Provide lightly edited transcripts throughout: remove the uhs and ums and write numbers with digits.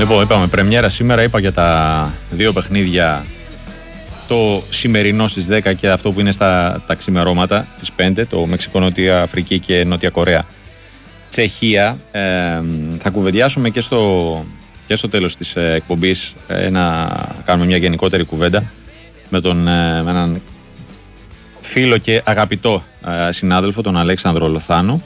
Λοιπόν, είπαμε πρεμιέρα σήμερα, είπα για τα δύο παιχνίδια, το σημερινό στις 10 και αυτό που είναι στα τα ξημερώματα στις 5, το Μεξικό, Νότια Αφρική και Νότια Κορέα, Τσεχία. Θα κουβεντιάσουμε και στο τέλος της εκπομπής, να κάνουμε μια γενικότερη κουβέντα με έναν φίλο και αγαπητό συνάδελφο, τον Αλέξανδρο Λοθάνο.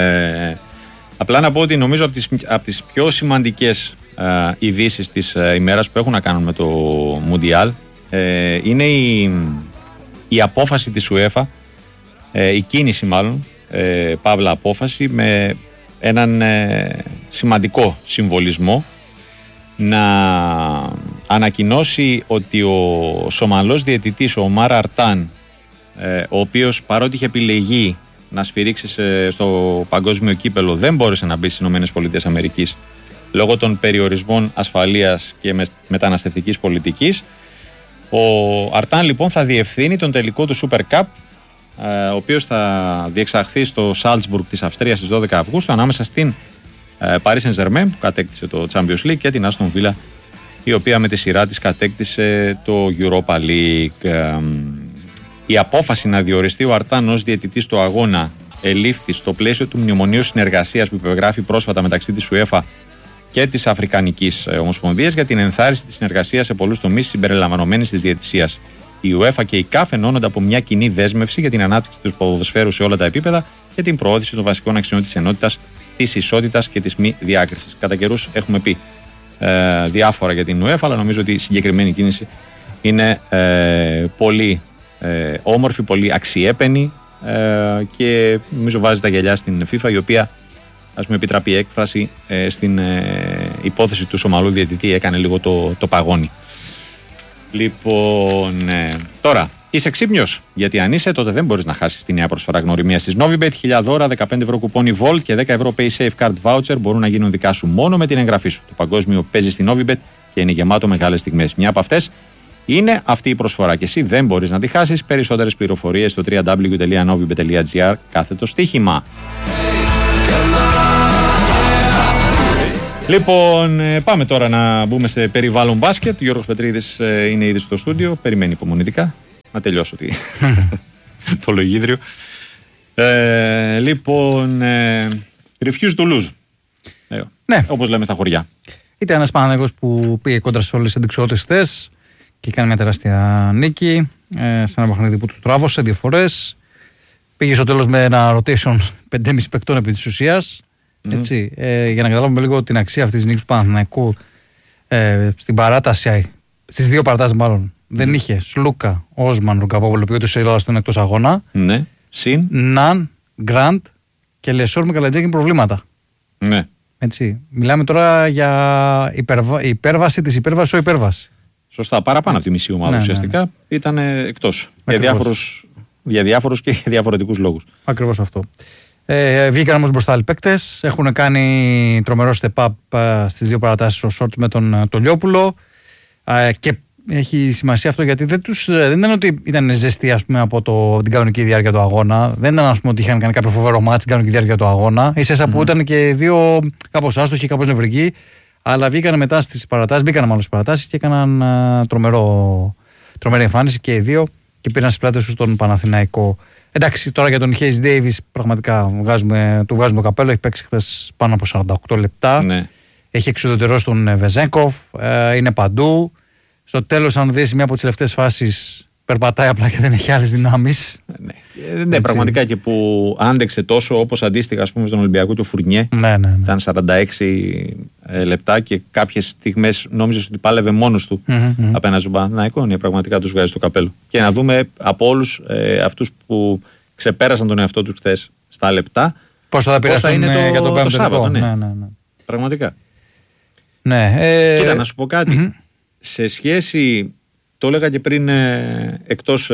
Απλά να πω ότι νομίζω από τις πιο σημαντικές ειδήσεις της ημέρας που έχουν να κάνουν με το Μουντιάλ είναι η απόφαση της UEFA, η κίνηση μάλλον, παύλα απόφαση, με έναν σημαντικό συμβολισμό, να ανακοινώσει ότι ο Σομαλός διαιτητής, ο Ομάρ Αρτάν, ο οποίος παρότι είχε επιλεγεί να σφυρίξει στο παγκόσμιο κύπελο, δεν μπόρεσε να μπει στις ΗΠΑ λόγω των περιορισμών ασφαλείας και μεταναστευτικής πολιτικής. Ο Αρτάν λοιπόν θα διευθύνει τον τελικό του Super Cup, ο οποίος θα διεξαχθεί στο Σάλτσμπουργκ της Αυστρίας στις 12 Αυγούστου ανάμεσα στην Paris Saint-Germain, που κατέκτησε το Champions League, και την Aston Villa, η οποία με τη σειρά της κατέκτησε το Europa League. Η απόφαση να διοριστεί ο Αρτάν ως διαιτητής του αγώνα ελήφθη στο πλαίσιο του μνημονίου συνεργασίας που υπεγράφει πρόσφατα μεταξύ της UEFA και της Αφρικανικής Ομοσπονδίας για την ενθάρρυνση της συνεργασίας σε πολλούς τομείς συμπεριλαμβανομένης της διαιτησίας. Η UEFA και η CAF ενώνονται από μια κοινή δέσμευση για την ανάπτυξη του ποδοσφαίρου σε όλα τα επίπεδα και την προώθηση των βασικών αξιών της ενότητας, της ισότητας και της μη διάκρισης. Κατά καιρούς έχουμε πει διάφορα για την UEFA, αλλά νομίζω ότι η συγκεκριμένη κίνηση είναι πολύ όμορφη, πολύ αξιέπαινη, και νομίζω βάζει τα γυαλιά στην FIFA, η οποία, ας μου επιτραπεί η έκφραση, στην υπόθεση του Σομαλού διαιτητή έκανε λίγο το παγόνι. Λοιπόν, τώρα είσαι ξύπνιος, γιατί αν είσαι, τότε δεν μπορείς να χάσεις τη νέα προσφορά γνωριμίας της Novibet. 1000 δώρα, 15 ευρώ κουπόνι Volt και 10 ευρώ Pay Safe Card Voucher μπορούν να γίνουν δικά σου μόνο με την εγγραφή σου. Το παγκόσμιο παίζει στη Novibet και είναι γεμάτο μεγάλες στιγμές. Μια από αυτές είναι αυτή η προσφορά και εσύ δεν μπορείς να τη χάσεις. Περισσότερες πληροφορίες στο www.novibet.gr/στοίχημα. Λοιπόν, πάμε τώρα να μπούμε σε περιβάλλον μπάσκετ. Γιώργος Πετρίδης είναι ήδη στο στούντιο. Περιμένει υπομονητικά να τελειώσω το λογίδριο. Λοιπόν, refuse to lose. Ναι. Όπως λέμε στα χωριά. Ήταν ένας Παναθηναϊκός που πήγε κόντρα σε όλες τις αντιξιότητες και έκανε μια τεράστια νίκη σε ένα παιχνίδι που τους τράβωσε 2 φορές. Πήγε στο τέλος με ένα rotation 5,5 παικτών επί της ουσίας. Έτσι, για να καταλάβουμε λίγο την αξία αυτής της νίκης του Παναθηναϊκού, στην παράταση, στις 2 παρατάσεις μάλλον, δεν είχε Σλούκα, Όσμαν, Ρουκαβόπουλο, που ούτως ή άλλως ήταν εκτός αγώνα. Ναι. Συν Ναν, Γκραντ και Λεσόρ με Καλατζάκη προβλήματα. Ναι. Έτσι. Μιλάμε τώρα για υπέρβαση της υπέρβασης ως υπέρβαση. Σωστά, παραπάνω από τη μισή ομάδα ουσιαστικά ήταν εκτός. Για διάφορους και για διαφορετικούς λόγους. Ακριβώς αυτό. Βγήκαν όμως μπροστά άλλοι παίκτες. Έχουν κάνει τρομερό step up στις 2 παρατάσεις ο Σόρτς με τον Λιόπουλο. Και έχει σημασία αυτό γιατί δεν ήταν ότι ήταν ζεστή, ας πούμε, από την κανονική διάρκεια του αγώνα. Δεν ήταν, ας πούμε, ότι είχαν κάνει κάποιο φοβερό μάτς στην κανονική διάρκεια του αγώνα. Ίσα που ήταν και 2 κάπως άστοχοι, κάπως νευρικοί. Αλλά βγήκαν μετά στις παρατάσεις, στις παρατάσεις και έκαναν τρομερή εμφάνιση και οι 2 και πήραν στις πλάτες τους τον Παναθηναϊκό. Εντάξει, τώρα για τον Hayes Davis πραγματικά του βγάζουμε το καπέλο. Έχει παίξει χθες πάνω από 48 λεπτά. Ναι. Έχει εξουδετερώσει τον Βεζέγκοφ. Είναι παντού. Στο τέλος, αν δεις μια από τις τελευταίες φάσεις, περπατάει απλά και δεν έχει άλλες δυνάμεις. Ναι, πραγματικά, και που άντεξε τόσο, όπως αντίστοιχα, ας πούμε, στον Ολυμπιακό και ο Φουρνιέ. Ναι. Ήταν 46 λεπτά και κάποιες στιγμές νόμιζες ότι πάλευε μόνος του απέναντι στον Παναθηναϊκό. Ναι, πραγματικά τους βγάζει το καπέλο. Και να δούμε από όλους αυτούς που ξεπέρασαν τον εαυτό τους χθες στα λεπτά, πώς θα είναι το Σάββατο. Ναι. Πραγματικά. Ναι. Κοίτα, να σου πω κάτι. Σε σχέση, το έλεγα και πριν εκτός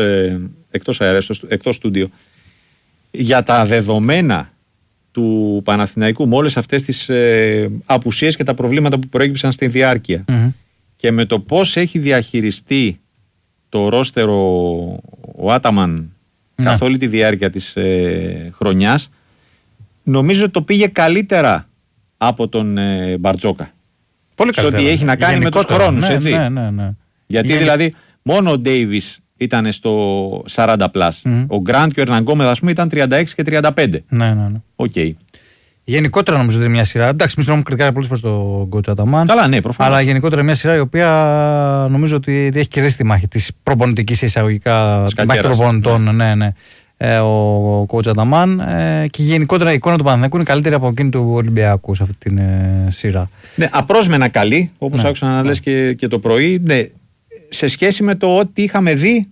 στούντιο, για τα δεδομένα του Παναθηναϊκού με όλες αυτές τις απουσίες και τα προβλήματα που προέκυψαν στη διάρκεια και με το πώς έχει διαχειριστεί το ρόστερο ο Άταμαν καθ' όλη τη διάρκεια της χρονιάς, νομίζω ότι το πήγε καλύτερα από τον Μπαρτζόκα. σε ό,τι έχει να κάνει με τους χρόνους. Έτσι. Ναι. Γιατί δηλαδή μόνο ο Ντέιβις ήταν στο 40+. Ο Γκραντ και ο Ερναγκόμεθ, ας πούμε, ήταν 36 και 35. Ναι. Okay. Γενικότερα νομίζω ότι είναι μια σειρά. Εντάξει, εμείς τρώμε κριτικά πολλές φορές τον coach Αταμάν. Καλά, ναι, προφανώς. Αλλά γενικότερα μια σειρά η οποία νομίζω ότι έχει κερδίσει τη μάχη της προπονητικής εισαγωγικά. Τη μάχη των προπονητών, ναι. Ο coach Αταμάν. Και γενικότερα η εικόνα του Παναθηναϊκού είναι καλύτερη από εκείνη του Ολυμπιακού σε αυτή την σειρά. Ναι, απρόσμενα καλή, όπως άκουσα να λες και το πρωί. Ναι, σε σχέση με το ό,τι είχαμε δει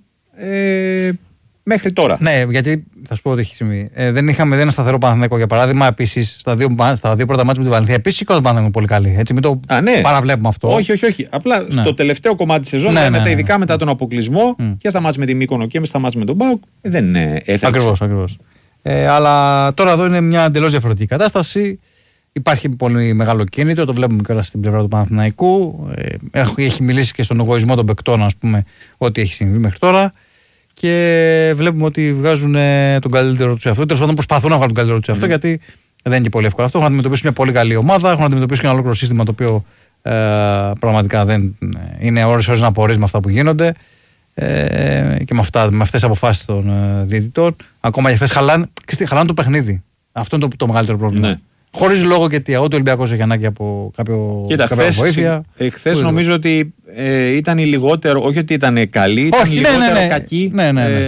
μέχρι τώρα. Ναι, γιατί θα σου πω ότι έχει συμβεί. Δεν είχαμε δει ένα σταθερό Παναθηναϊκό, για παράδειγμα. Επίσης, στα δύο πρώτα μάτια με τη Βαλενθία, επίσης η εικόνα του Παναθηναϊκού είναι πολύ καλή. Έτσι, μην το παραβλέπουμε αυτό. Όχι. Απλά στο τελευταίο κομμάτι της σεζόν, ειδικά μετά τον αποκλεισμό και στα μάτια με τη Μύκονο και στα μάτια με τον ΠΑΟΚ, δεν έφερε. Ακριβώς. Αλλά τώρα εδώ είναι μια εντελώς διαφορετική κατάσταση. Υπάρχει πολύ μεγάλο κίνητρο, το βλέπουμε και στην πλευρά του Παναθηναϊκού. Έχει μιλήσει και στον εγωισμό των παικτών, ας πούμε, ό,τι έχει συμβεί μέχρι τώρα. Και βλέπουμε ότι βγάζουν τον καλύτερο του εαυτό. Τέλος πάντων, προσπαθούν να βγάλουν τον καλύτερο του εαυτό, γιατί δεν είναι και πολύ εύκολο αυτό. Έχουν να αντιμετωπίσουν μια πολύ καλή ομάδα, έχουν να αντιμετωπίσουν και ένα ολόκληρο σύστημα το οποίο πραγματικά δεν είναι ώρες να απορρείς με αυτά που γίνονται και με αυτές τις αποφάσεις των διαιτητών. Ακόμα και χθες χαλάνε το παιχνίδι. Αυτό είναι το μεγαλύτερο πρόβλημα. Ναι. Χωρίς λόγο, γιατί ούτε ο Ολυμπιακός έχει ανάγκη από κάποια βοήθεια. Χθες νομίζω ότι ήταν η λιγότερο, όχι ότι ήταν καλή, ήταν η λιγότερο κακή. Ναι.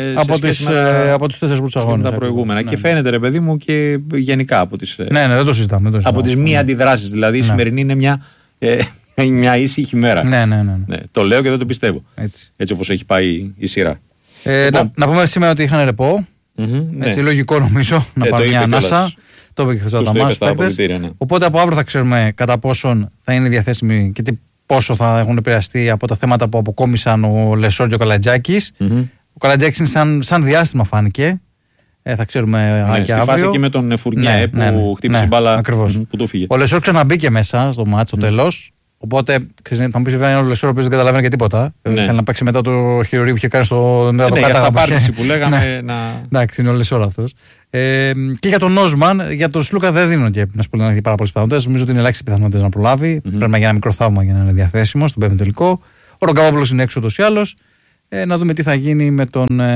Από τους 4 πρώτους αγώνες. Τα προηγούμενα. Και φαίνεται, ρε παιδί μου, και γενικά από τις. Ναι, δεν το συζητάμε. Από τις μη αντιδράσεις. Δηλαδή η σημερινή είναι μια ήσυχη μέρα. Ναι. Το λέω και δεν το πιστεύω. Έτσι όπως έχει πάει η σειρά. Να πούμε σήμερα ότι είχαν ρεπό. Έτσι, λογικό νομίζω να πάρουν μια ανάσα. Το είπε και χθες ο Αταμάς. Οπότε από αύριο θα ξέρουμε κατά πόσον θα είναι διαθέσιμοι και πόσο θα έχουν επηρεαστεί από τα θέματα που αποκόμισαν ο Λεσόρ και ο Καλατζάκης. Ο Καλατζάκης είναι σαν διάστημα, φάνηκε. Θα ξέρουμε και στη αύριο. Φάση και με τον Φουρνιέ που χτύπησε μπάλα που του φύγε. Ο Λεσόρ ξαναμπήκε μέσα στο μάτς στο τέλος. Οπότε θα μου πει βέβαια είναι ο Λεσόρ ο οποίος δεν καταλαβαίνει και τίποτα. Θέλει να παίξει μετά το χειρουργείο που είχε κάνει στο καταγαπάρτηση που λέγαμε. Εντάξει, είναι ο Λεσόρ αυτός. Και για τον Όσμαν, για τον Σλούκα δεν δίνω και να σου πω να έχει πάρα πολλές πιθανότητες. Νομίζω ότι είναι ελάχιστες πιθανότητες να προλάβει. Πρέπει να γίνει ένα μικρό θαύμα για να είναι διαθέσιμο στον πέμπτο τελικό. Ο Ρογκαβόπουλος είναι έξω ούτως ή άλλως. Να δούμε τι θα γίνει με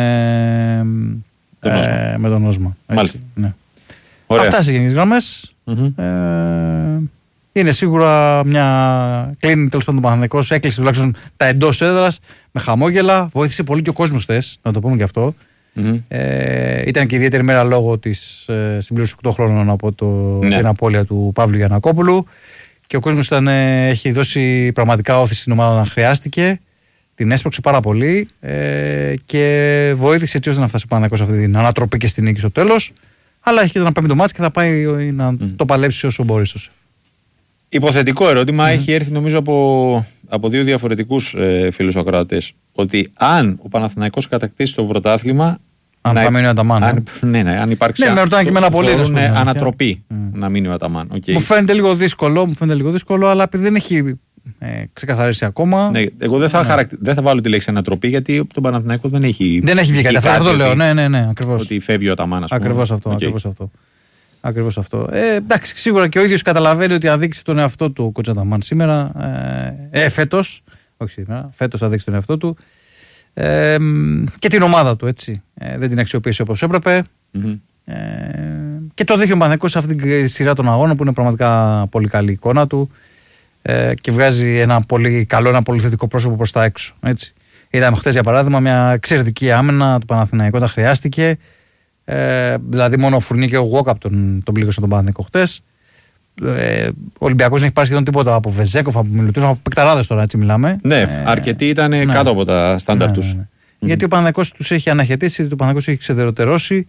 τον Όσμαν. Αυτά σε γενικές γραμμές. Είναι σίγουρα μια κλίνη τέλος πάντων Παναθηναϊκός. Έκλεισε τουλάχιστον τα εντός έδρας με χαμόγελα. Βοήθησε πολύ και ο κόσμος χθες, να το πούμε και αυτό. Ήταν και ιδιαίτερη μέρα λόγω της συμπλήρωσης 8 χρόνων από την απώλεια του Παύλου Γιαννακόπουλου. Και ο κόσμος έχει δώσει πραγματικά όθηση στην ομάδα να χρειάστηκε. Την έσπρωξε πάρα πολύ και βοήθησε έτσι ώστε να φτάσει ο Παναθηναϊκός σε αυτή την ανατροπή και στην νίκη στο τέλος. Αλλά έχει και ένα πέμπτο μάτς και θα πάει να το παλέψει όσο μπορεί στο ΣΕΦ. Υποθετικό ερώτημα έχει έρθει νομίζω από δύο διαφορετικούς φίλους ακροατές. Ότι αν ο Παναθηναϊκός κατακτήσει το πρωτάθλημα. Αν θα μείνει ο Αταμάν. Αν υπάρξει ανατροπή να μείνει ο Αταμάν. Μου φαίνεται λίγο δύσκολο, αλλά επειδή δεν έχει ξεκαθαρίσει ακόμα. Ναι, εγώ δεν θα βάλω τη λέξη ανατροπή, γιατί τον Παναθηναϊκό δεν έχει. Δεν έχει βγει κάτι. Αυτό το λέω. Ναι, ακριβώς. Ότι φεύγει ο Αταμάν, ας πούμε. Ακριβώς αυτό. Εντάξει, σίγουρα και ο ίδιος καταλαβαίνει ότι αδείξει τον εαυτό του ο Κότς Αταμάν σήμερα. Φέτος αδείξει τον εαυτό του. Και την ομάδα του, έτσι. Δεν την αξιοποίησε όπως έπρεπε. Και το δείχνει ο Παναθηναϊκός σε αυτή τη σειρά των αγώνων που είναι πραγματικά πολύ καλή εικόνα του και βγάζει ένα πολύ καλό, ένα πολύ θετικό πρόσωπο προς τα έξω. Έτσι. Είδαμε χθες για παράδειγμα μια εξαιρετική άμυνα του Παναθηναϊκού όταν χρειάστηκε. Δηλαδή μόνο ο Φουρνί και ο Γουόκαπ τον πλήγωσαν τον Παναθηναϊκό χτες. Ο Ολυμπιακός δεν έχει πάρει σχεδόν τίποτα από Βεζέκοφ, από Μιλουτίνοφ, από παικταράδες τώρα, έτσι μιλάμε. Ναι, αρκετοί ήταν κάτω από τα στάνταρ τους. Γιατί ο Παναθηναϊκός τους έχει αναχαιτήσει, ο Παναθηναϊκός έχει ξεδερωτερώσει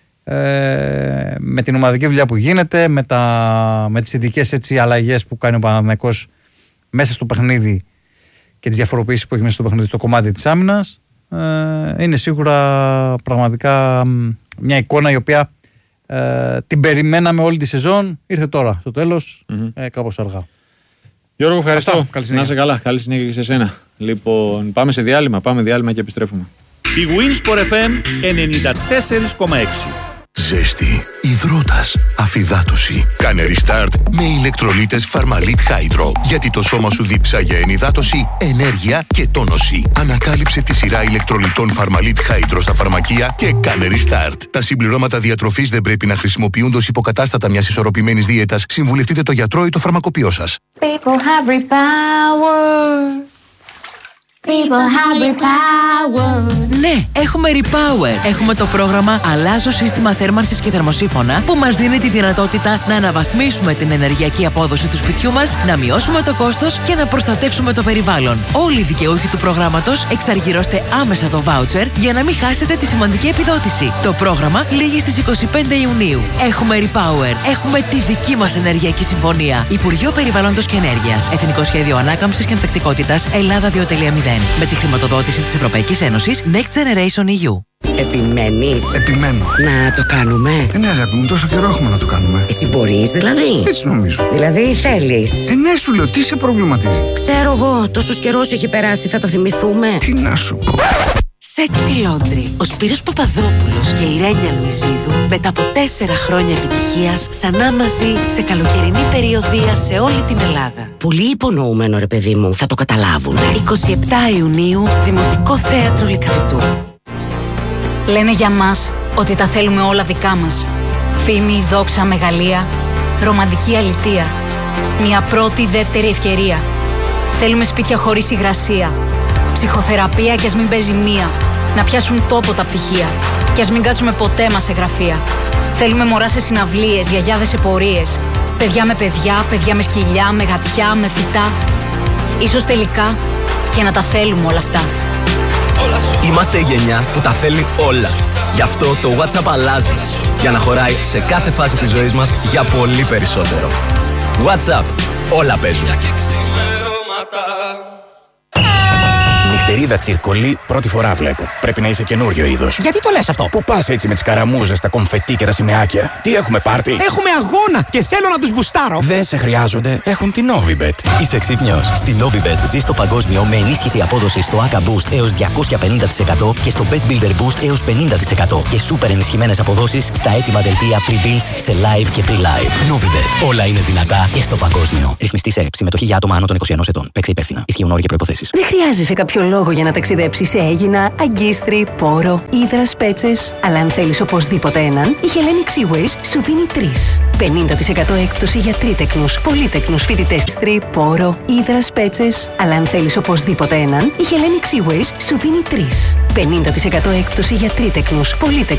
με την ομαδική δουλειά που γίνεται, με τις ειδικές αλλαγές που κάνει ο Παναθηναϊκός μέσα στο παιχνίδι και τις διαφοροποιήσεις που έχει μέσα στο παιχνίδι στο κομμάτι της άμυνας. Είναι σίγουρα πραγματικά μια εικόνα η οποία την περιμέναμε όλη τη σεζόν, ήρθε τώρα στο τέλος, κάπως αργά. Γιώργο, ευχαριστώ. Να είσαι καλά, καλή συνέχεια και σε σένα. Λοιπόν, πάμε σε διάλειμμα και επιστρέφουμε. Η Winsport FM 94,6. Ζέστη, υδρότας, αφυδάτωση. Κάνε restart με ηλεκτρολίτες Pharmalit Hydro. Γιατί το σώμα σου δίψα για ενυδάτωση, ενέργεια και τόνωση. Ανακάλυψε τη σειρά ηλεκτρολιτών Pharmalit Hydro στα φαρμακεία και κάνε restart. Τα συμπληρώματα διατροφής δεν πρέπει να χρησιμοποιούνται ως υποκατάστατα μιας ισορροπημένης δίαιτας. Συμβουλευτείτε το γιατρό ή το φαρμακοποιό σας. People have repower. People have repower. Ναι, έχουμε Repower. Έχουμε το πρόγραμμα Αλλάζω σύστημα θέρμανσης και θερμοσύφωνα που μας δίνει τη δυνατότητα να αναβαθμίσουμε την ενεργειακή απόδοση του σπιτιού μας, να μειώσουμε το κόστος και να προστατεύσουμε το περιβάλλον. Όλοι οι δικαιούχοι του προγράμματος εξαργυρώστε άμεσα το βάουτσερ για να μην χάσετε τη σημαντική επιδότηση. Το πρόγραμμα λήγει στις 25 Ιουνίου. Έχουμε Repower. Έχουμε τη δική μας ενεργειακή συμφωνία. Υπουργείο Περιβάλλοντος και Ενέργειας. Εθνικό Σχέδιο Ανάκαμψης και Ανθεκτικότητας Ελλάδα 2.0. Με τη χρηματοδότηση της Ευρωπαϊκής Ένωσης Next Generation EU. Επιμένεις? Επιμένω. Να το κάνουμε? Ναι, αγάπη μου, τόσο καιρό έχουμε να το κάνουμε. Εσύ μπορείς δηλαδή? Έτσι νομίζω. Δηλαδή θέλεις? Ναι, σου λέω, τι σε προβληματίζει? Ξέρω εγώ, τόσος καιρός έχει περάσει, θα το θυμηθούμε. Τι να σου πω. Sexy Laundry. Ο Σπύρος Παπαδόπουλος και η Ρένια Λουιζίδου μετά από 4 χρόνια επιτυχίας ξανά μαζί σε καλοκαιρινή περιοδεία σε όλη την Ελλάδα. Πολύ υπονοούμενο ρε παιδί μου, θα το καταλάβουνε. 27 Ιουνίου, Δημοτικό Θέατρο Λυκαβητού. Λένε για μας ότι τα θέλουμε όλα δικά μας. Φήμη, δόξα, μεγαλεία, ρομαντική αλητεία. Μια πρώτη, δεύτερη ευκαιρία. Θέλουμε σπίτια χωρίς υγρασία. Ψυχοθεραπεία κι ας μην παίζει μία. Να πιάσουν τόπο τα πτυχία. Κι ας μην κάτσουμε ποτέ μας σε γραφεία. Θέλουμε μωρά σε συναυλίες, γιαγιάδες σε πορείες. Παιδιά με παιδιά, παιδιά με σκυλιά, με γατιά, με φυτά. Ίσως τελικά και να τα θέλουμε όλα αυτά. Είμαστε η γενιά που τα θέλει όλα. Γι' αυτό το WhatsApp αλλάζει. Για να χωράει σε κάθε φάση της ζωής μας για πολύ περισσότερο. WhatsApp. Όλα παίζουν. Νυχτερίδα τσιρκολί, πρώτη φορά βλέπω. Πρέπει να είσαι καινούριο είδος. Γιατί το λες αυτό? Πού πας έτσι με τις καραμούζες, τα κομφετί και τα σημαίακια? Τι έχουμε πάρτι? Έχουμε αγώνα και θέλω να τους μπουστάρω. Δεν σε χρειάζονται. Έχουν την Novibet. Είσαι ξύπνιος. Στη Novibet ζεις το παγκόσμιο με ενίσχυση απόδοσης στο ACA Boost έως 250% και στο Bet Builder Boost έως 50% και σούπερ ενισχυμένες αποδόσεις στα έτοιμα δελτία pre-builds σε live και pre-live. Novibet. Όλα είναι δυνατά και στο παγκόσμιο. Ρυθμιστή σε συμμετοχή για άτομα άνω των 21 ετών. Παίξε υπεύθυνα. Ισχύουν όροι και προϋποθέσεις. Δεν χρειάζεσαι κάποιο λόγο για να ταξιδέψεις σε Αίγινα, Αγκίστρι, Πόρο, Ύδρα, Σπέτσες. Αλλά αν θέλεις οπωσδήποτε έναν, η Hellenic Seaways σου δίνει 3. 50% έκπτωση για τρίτεκνους, πολύτεκνους φοιτητές. Αγκίστρι, Πόρο, Ύδρα, Σπέτσες. Αλλά αν θέλεις οπωσδήποτε έναν, η Hellenic Seaways σου δίνει 3. 50% έκπτωση για τρίτεκνους, πολύτεκνους.